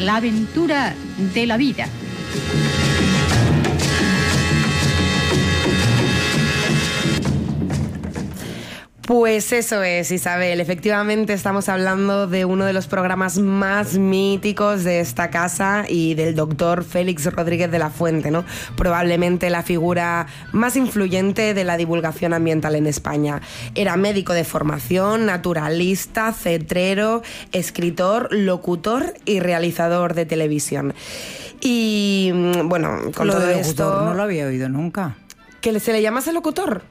La aventura de la vida. Pues eso es, Isabel. Efectivamente estamos hablando de uno de los programas más míticos de esta casa y del doctor Félix Rodríguez de la Fuente, ¿no? Probablemente la figura más influyente de la divulgación ambiental en España. Era médico de formación, naturalista, cetrero, escritor, locutor y realizador de televisión. Y bueno, con lo todo de esto... locutor no lo había oído nunca. ¿Que se le llamase locutor?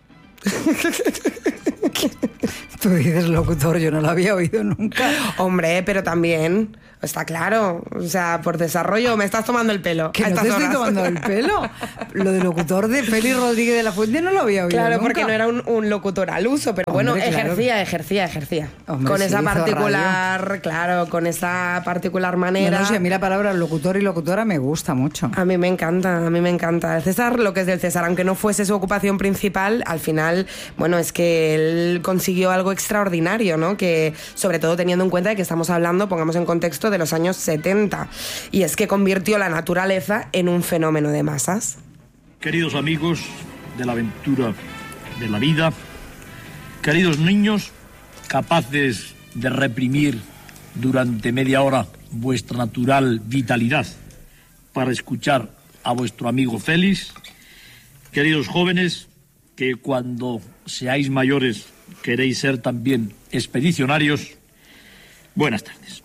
Tú dices locutor, yo no lo había oído nunca. Hombre, pero también, está claro, o sea, por desarrollo me estás tomando el pelo. Que no te estoy tomando el pelo. Lo de locutor de Félix Rodríguez de la Fuente no lo había oído Claro, nunca. porque no era un locutor al uso, pero Hombre, bueno, claro. ejercía. Hombre, con sí, esa hizo particular, radio. claro, con esa particular manera. No, si a mí la palabra locutor y locutora me gusta mucho. A mí me encanta. El César, lo que es del César, aunque no fuese su ocupación principal, al final, bueno, es que él consiguió algo extraordinario, ¿no? Que, sobre todo teniendo en cuenta de que estamos hablando, pongamos en contexto, de los años 70. Y es que convirtió la naturaleza en un fenómeno de masas. Queridos amigos de la aventura de la vida, queridos niños, capaces de reprimir durante media hora vuestra natural vitalidad para escuchar a vuestro amigo Félix, queridos jóvenes, que cuando seáis mayores queréis ser también expedicionarios, buenas tardes.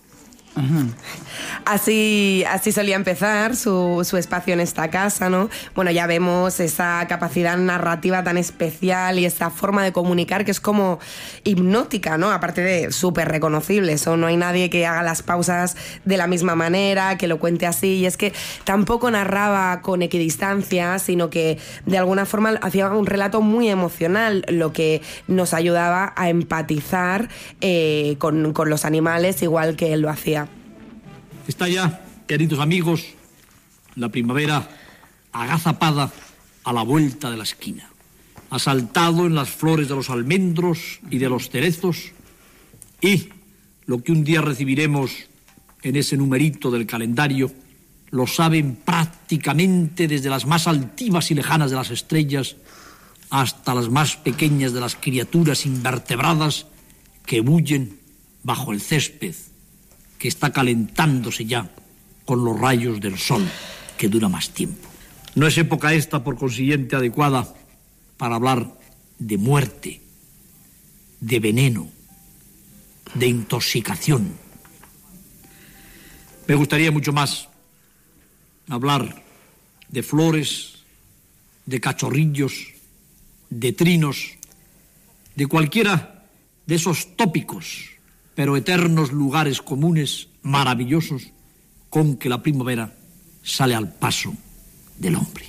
Así solía empezar su espacio en esta casa, ¿no? Bueno, ya vemos esa capacidad narrativa tan especial y esa forma de comunicar que es como hipnótica, ¿no? Aparte de súper reconocible, eso no hay nadie que haga las pausas de la misma manera, que lo cuente así, y es que tampoco narraba con equidistancia, sino que de alguna forma hacía un relato muy emocional, lo que nos ayudaba a empatizar con los animales igual que él lo hacía. Está ya, queridos amigos, la primavera agazapada a la vuelta de la esquina. Ha saltado en las flores de los almendros y de los cerezos, y lo que un día recibiremos en ese numerito del calendario lo saben prácticamente desde las más altivas y lejanas de las estrellas hasta las más pequeñas de las criaturas invertebradas que bullen bajo el césped que está calentándose ya con los rayos del sol, que dura más tiempo. No es época esta, por consiguiente, adecuada para hablar de muerte, de veneno, de intoxicación. Me gustaría mucho más hablar de flores, de cachorrillos, de trinos, de cualquiera de esos tópicos pero eternos lugares comunes maravillosos con que la primavera sale al paso del hombre.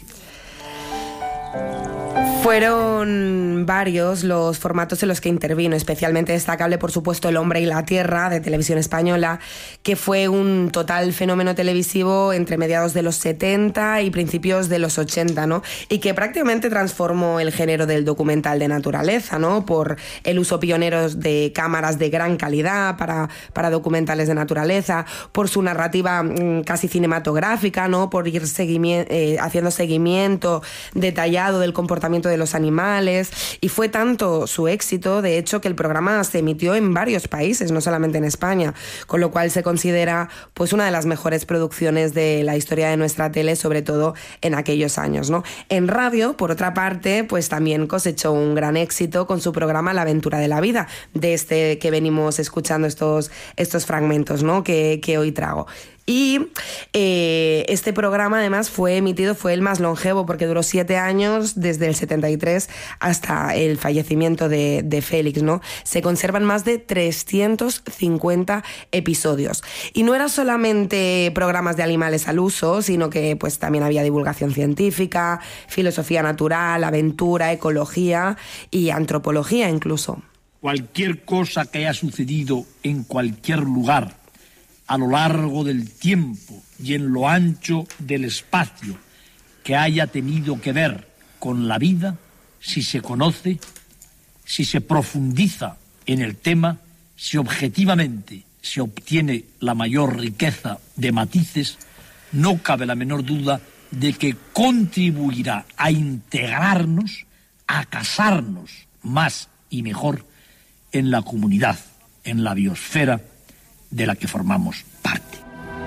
Fueron varios los formatos en los que intervino, especialmente destacable, por supuesto, El hombre y la tierra, de Televisión Española, que fue un total fenómeno televisivo entre mediados de los 70 y principios de los 80, ¿no? Y que prácticamente transformó el género del documental de naturaleza, ¿no? Por el uso pionero de cámaras de gran calidad para documentales de naturaleza, por su narrativa casi cinematográfica, ¿no? Por ir haciendo seguimiento detallado del comportamiento de los animales, y fue tanto su éxito, de hecho, que el programa se emitió en varios países, no solamente en España, con lo cual se considera pues una de las mejores producciones de la historia de nuestra tele, sobre todo en aquellos años, ¿no? En radio, por otra parte, pues también cosechó un gran éxito con su programa La aventura de la vida, de este que venimos escuchando estos fragmentos, ¿no? que hoy trago. Y este programa además fue el más longevo porque duró 7 años, desde el 73 hasta el fallecimiento de Félix, ¿no? Se conservan más de 350 episodios. Y no eran solamente programas de animales al uso, sino que pues también había divulgación científica, filosofía natural, aventura, ecología y antropología incluso. Cualquier cosa que haya sucedido en cualquier lugar a lo largo del tiempo y en lo ancho del espacio que haya tenido que ver con la vida, si se conoce, si se profundiza en el tema, si objetivamente se obtiene la mayor riqueza de matices, no cabe la menor duda de que contribuirá a integrarnos, a casarnos más y mejor en la comunidad, en la biosfera de la que formamos parte.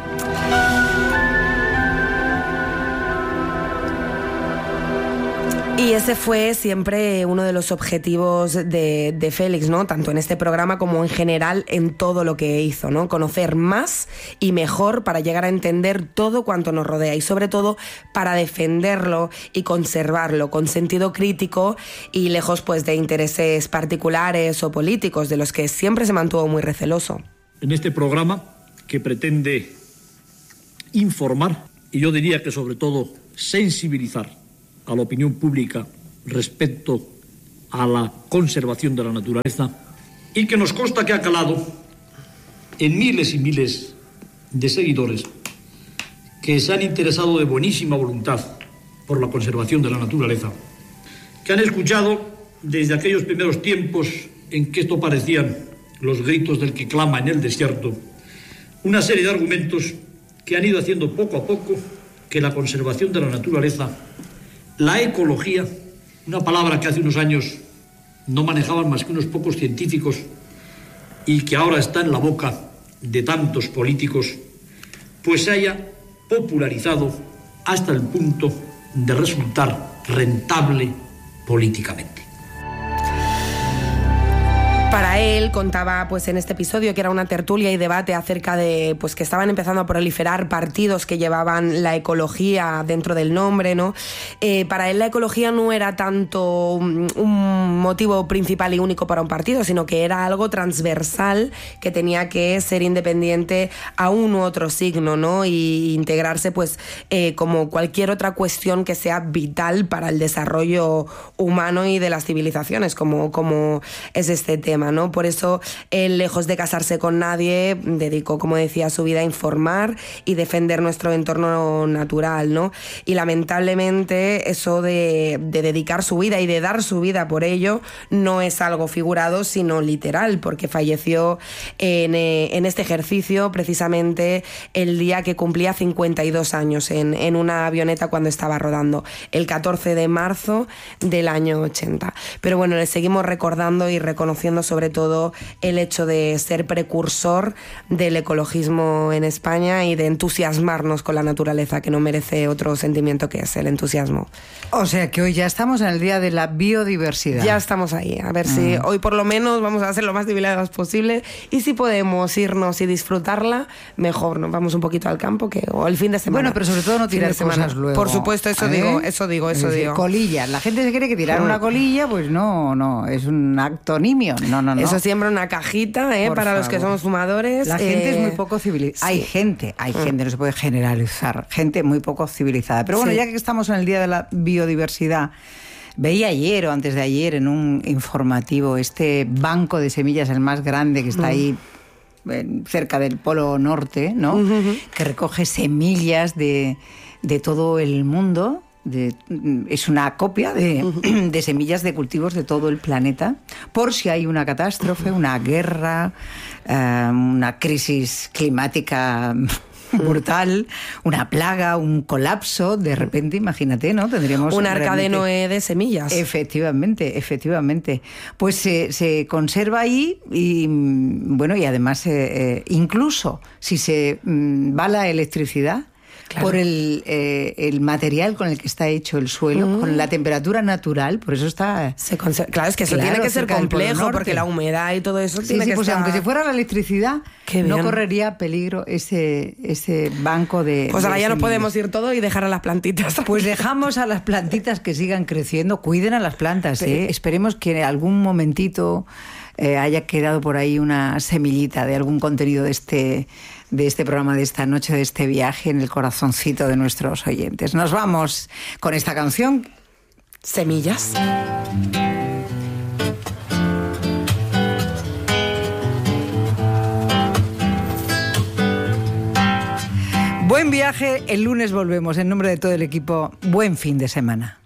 Y ese fue siempre uno de los objetivos de Félix, ¿no? Tanto en este programa como en general en todo lo que hizo, ¿no? Conocer más y mejor para llegar a entender todo cuanto nos rodea y sobre todo para defenderlo y conservarlo con sentido crítico y lejos pues de intereses particulares o políticos de los que siempre se mantuvo muy receloso. En este programa que pretende informar y yo diría que sobre todo sensibilizar a la opinión pública respecto a la conservación de la naturaleza y que nos consta que ha calado en miles y miles de seguidores que se han interesado de buenísima voluntad por la conservación de la naturaleza, que han escuchado desde aquellos primeros tiempos en que esto parecían los gritos del que clama en el desierto, una serie de argumentos que han ido haciendo poco a poco que la conservación de la naturaleza, la ecología, una palabra que hace unos años no manejaban más que unos pocos científicos y que ahora está en la boca de tantos políticos, pues se haya popularizado hasta el punto de resultar rentable políticamente. Para él contaba pues en este episodio que era una tertulia y debate acerca de pues que estaban empezando a proliferar partidos que llevaban la ecología dentro del nombre, ¿no? Para él la ecología no era tanto un motivo principal y único para un partido, sino que era algo transversal que tenía que ser independiente a un u otro signo, ¿no? Y integrarse pues como cualquier otra cuestión que sea vital para el desarrollo humano y de las civilizaciones, como es este tema, ¿no? Por eso él, lejos de casarse con nadie, dedicó, como decía, su vida a informar y defender nuestro entorno natural, ¿no? Y lamentablemente eso de dedicar su vida y de dar su vida por ello no es algo figurado, sino literal, porque falleció en este ejercicio precisamente el día que cumplía 52 años en una avioneta cuando estaba rodando, el 14 de marzo del año 80. Pero bueno, le seguimos recordando y reconociendo sobre todo el hecho de ser precursor del ecologismo en España y de entusiasmarnos con la naturaleza, que no merece otro sentimiento que es el entusiasmo. O sea que hoy ya estamos en el Día de la Biodiversidad. Ya estamos ahí, a ver si hoy por lo menos vamos a hacer lo más civilizados posible y si podemos irnos y disfrutarla, mejor, nos vamos un poquito al campo o el fin de semana. Bueno, pero sobre todo no tirar cosas luego. Por supuesto, eso digo. Colillas, la gente se cree que tirar una colilla, pues no, es un acto nimio. No. Eso siempre una cajita, para los que somos fumadores. La gente es muy poco civilizada. Sí. Hay gente, no se puede generalizar, gente muy poco civilizada. Pero bueno, ya que estamos en el Día de la Biodiversidad, veía ayer o antes de ayer en un informativo este banco de semillas, el más grande que está ahí cerca del Polo Norte, ¿no? Que recoge semillas de todo el mundo. Es una copia de semillas de cultivos de todo el planeta, por si hay una catástrofe, una guerra, una crisis climática brutal, una plaga, un colapso, de repente, imagínate, ¿no? Tendríamos un arca de Noé de semillas. Efectivamente. Pues se conserva ahí y, bueno, y además incluso si se va la electricidad, claro, por el material con el que está hecho el suelo, con la temperatura natural, por eso está... Claro, es que eso tiene que ser complejo, porque la humedad y todo eso tiene que pues estar... aunque si fuera la electricidad, no correría peligro ese banco de... Pues ahora ya semillas. no podemos ir todo y dejar a las plantitas. Pues dejamos a las plantitas que sigan creciendo, cuiden a las plantas, Esperemos que en algún momentito haya quedado por ahí una semillita de algún contenido de este programa, de esta noche, de este viaje en el corazoncito de nuestros oyentes. Nos vamos con esta canción. Semillas. Buen viaje, el lunes volvemos. En nombre de todo el equipo, buen fin de semana.